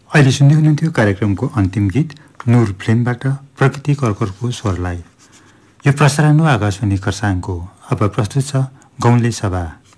अहिले सुन्दै हुनुहुन्थ्यो कार्यक्रमको अन्तिम गीत नूर फिल्मबाट प्रकृति कर्करको स्वरलाई। यो प्रसारण हो आकाशवाणी खरसाङको। अब प्रस्तुत छ गाउँले सभा।